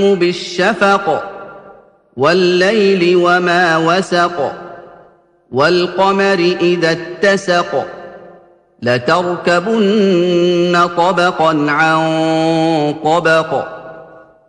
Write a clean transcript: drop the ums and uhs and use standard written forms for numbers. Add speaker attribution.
Speaker 1: بالشفق والليل وما وسق والقمر إذا اتسق لتركبن طبقا عن طبق